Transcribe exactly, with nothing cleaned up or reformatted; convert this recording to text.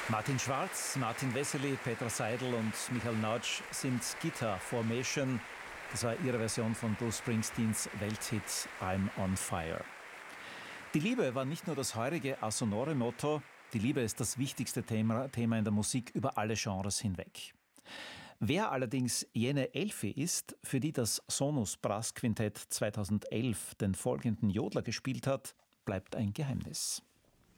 Martin Schwarz, Martin Wessely, Petra Seidel und Michael Nautsch sind Guitar Formation. Das war ihre Version von Bruce Springsteens Welthit I'm on Fire. Die Liebe war nicht nur das heurige Asonore-Motto, die Liebe ist das wichtigste Thema, Thema in der Musik über alle Genres hinweg. Wer allerdings jene Elfi ist, für die das Sonus Brass Quintett zweitausendelf den folgenden Jodler gespielt hat, bleibt ein Geheimnis.